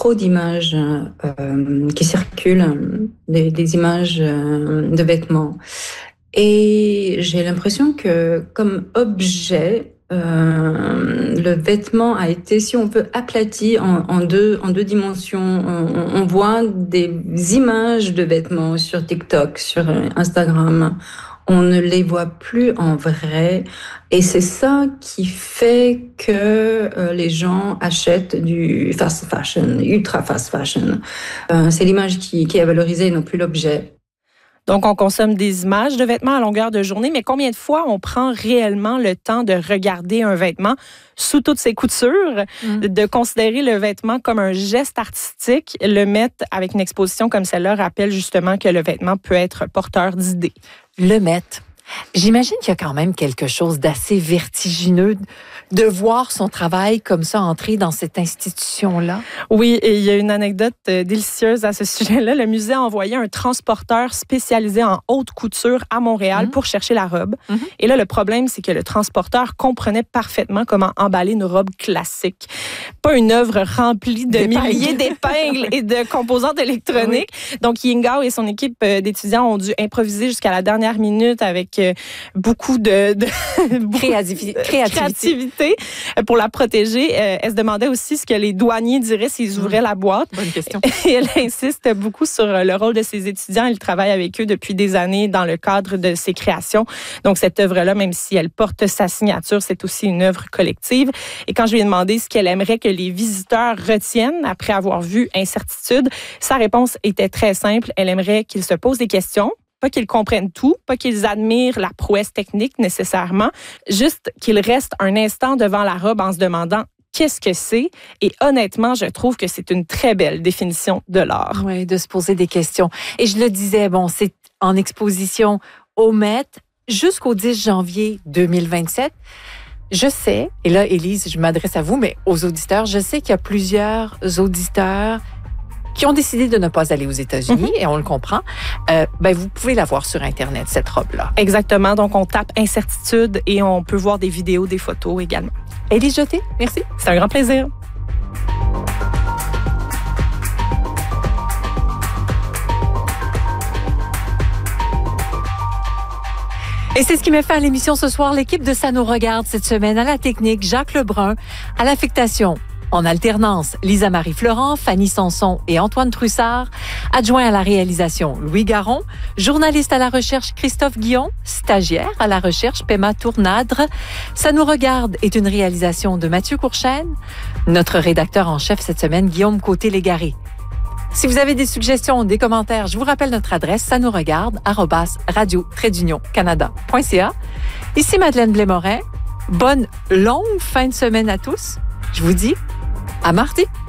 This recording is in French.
trop d'images qui circulent, des images de vêtements. Et j'ai l'impression que comme objet, le vêtement a été, si on veut, aplati en deux dimensions. On voit des images de vêtements sur TikTok, sur Instagram. On ne les voit plus en vrai. Et c'est ça qui fait que les gens achètent du fast fashion, ultra fast fashion. C'est l'image qui est valorisée et non plus l'objet. Donc, on consomme des images de vêtements à longueur de journée, mais combien de fois on prend réellement le temps de regarder un vêtement sous toutes ses coutures, de considérer le vêtement comme un geste artistique, le mettre avec une exposition comme celle-là rappelle justement que le vêtement peut être porteur d'idées. Le mettre. J'imagine qu'il y a quand même quelque chose d'assez vertigineux de voir son travail comme ça entrer dans cette institution-là. Oui, et il y a une anecdote délicieuse à ce sujet-là. Le musée a envoyé un transporteur spécialisé en haute couture à Montréal pour chercher la robe. Et là, le problème, c'est que le transporteur comprenait parfaitement comment emballer une robe classique. Pas une œuvre remplie de milliers d'épingles et de composantes électroniques. Oui. Donc, Yingao et son équipe d'étudiants ont dû improviser jusqu'à la dernière minute avec beaucoup de créativité pour la protéger. Elle se demandait aussi ce que les douaniers diraient s'ils ouvraient la boîte. Bonne question. Et elle insiste beaucoup sur le rôle de ses étudiants. Elle travaille avec eux depuis des années dans le cadre de ses créations. Donc, cette œuvre-là, même si elle porte sa signature, c'est aussi une œuvre collective. Et quand je lui ai demandé ce qu'elle aimerait que les visiteurs retiennent après avoir vu Incertitude, sa réponse était très simple. Elle aimerait qu'ils se posent des questions. Pas qu'ils comprennent tout, pas qu'ils admirent la prouesse technique nécessairement, juste qu'ils restent un instant devant la robe en se demandant qu'est-ce que c'est. Et honnêtement, je trouve que c'est une très belle définition de l'art. Oui, de se poser des questions. Et je le disais, c'est en exposition au Met jusqu'au 10 janvier 2027. Je sais, et là, Élise, je m'adresse à vous, mais aux auditeurs, je sais qu'il y a plusieurs auditeurs qui ont décidé de ne pas aller aux États-Unis, et on le comprend, vous pouvez la voir sur Internet, cette robe-là. Exactement. Donc, on tape Incertitude et on peut voir des vidéos, des photos également. Élise Jeté, merci. C'est un grand plaisir. Et c'est ce qui met fin à l'émission ce soir. L'équipe de Ça nous regarde cette semaine à la technique, Jacques Lebrun, à l'affectation, en alternance, Lisa-Marie Florent, Fanny Sanson et Antoine Trussard, adjoint à la réalisation, Louis Garon, journaliste à la recherche, Christophe Guillon, stagiaire à la recherche, Pema Tournadre. Ça nous regarde est une réalisation de Mathieu Courchaine, notre rédacteur en chef cette semaine, Guillaume Côté-Légaré. Si vous avez des suggestions, des commentaires, je vous rappelle notre adresse, ça nous regarde, @radio-canada.ca. Ici Madeleine Blais-Morin. Bonne longue fin de semaine à tous. Je vous dis à mardi.